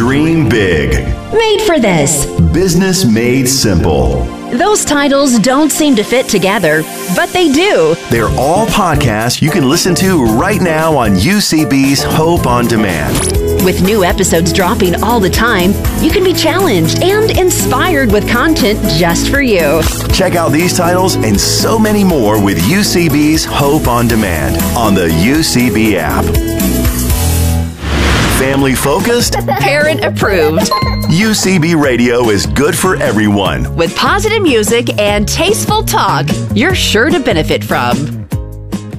Dream Big. Made for this. Business Made Simple. Those titles don't seem to fit together, but they do. They're all podcasts you can listen to right now on UCB's Hope on Demand. With new episodes dropping all the time, you can be challenged and inspired with content just for you. Check out these titles and so many more with UCB's Hope on Demand on the UCB app. Family focused? Parent approved. UCB Radio is good for everyone. With positive music and tasteful talk you're sure to benefit from.